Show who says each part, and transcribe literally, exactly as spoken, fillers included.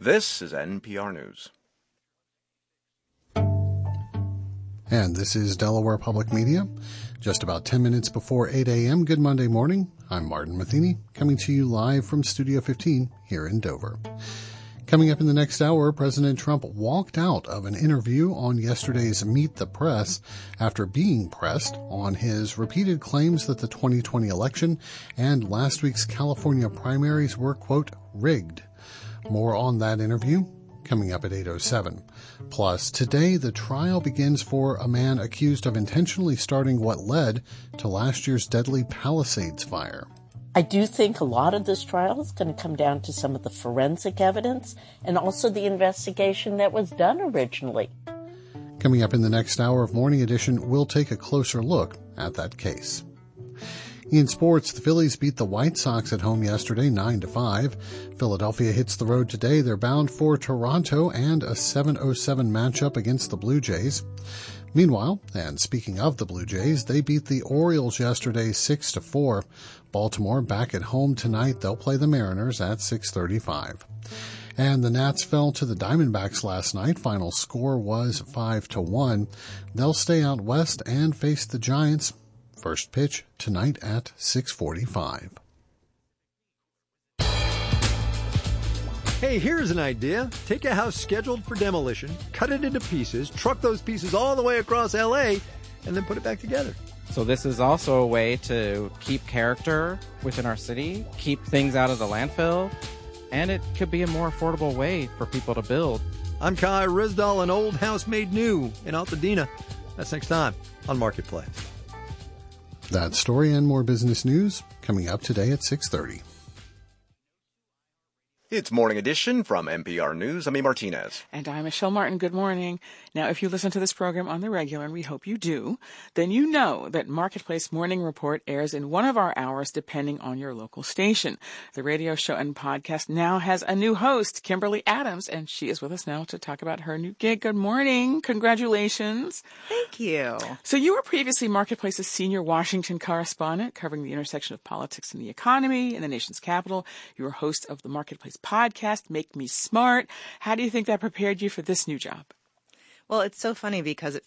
Speaker 1: This is N P R News.
Speaker 2: And this is Delaware Public Media. Just about ten minutes before eight a.m. Good Monday morning. I'm Martin Matheny, coming to you live from Studio fifteen here in Dover. Coming up in the next hour, President Trump walked out of an interview on yesterday's Meet the Press after being pressed on his repeated claims that the twenty twenty election and last week's California primaries were, quote, rigged. More on that interview coming up at eight oh seven. Plus, today the trial begins for a man accused of intentionally starting what led to last year's deadly Palisades fire.
Speaker 3: I do think a lot of this trial is going to come down to some of the forensic evidence and also the investigation that was done originally.
Speaker 2: Coming up in the next hour of Morning Edition, we'll take a closer look at that case. In sports, the Phillies beat the White Sox at home yesterday, nine to five. Philadelphia hits the road today. They're bound for Toronto and a seven oh seven matchup against the Blue Jays. Meanwhile, and speaking of the Blue Jays, they beat the Orioles yesterday six to four. Baltimore back at home tonight. They'll play the Mariners at six thirty-five. And the Nats fell to the Diamondbacks last night. Final score was five to one. They'll stay out west and face the Giants. First pitch tonight at six forty-five.
Speaker 4: Hey, here's an idea. Take a house scheduled for demolition, cut it into pieces, truck those pieces all the way across L A, and then put it back together.
Speaker 5: So this is also a way to keep character within our city, keep things out of the landfill, and it could be a more affordable way for people to build.
Speaker 4: I'm Kai Risdal, an old house made new in Altadena. That's next time on Marketplace.
Speaker 2: That story and more business news coming up today at six thirty.
Speaker 1: It's Morning Edition from N P R News. I'm E. Martinez.
Speaker 6: And I'm Michelle Martin. Good morning. Now, if you listen to this program on the regular, and we hope you do, then you know that Marketplace Morning Report airs in one of our hours depending on your local station. The radio show and podcast now has a new host, Kimberly Adams, and she is with us now to talk about her new gig. Good morning. Congratulations.
Speaker 7: Thank you.
Speaker 6: So you were previously Marketplace's senior Washington correspondent, covering the intersection of politics and the economy in the nation's capital. You were host of the Marketplace podcast, Make Me Smart. How do you think that prepared you for this new job?
Speaker 7: Well, it's so funny because it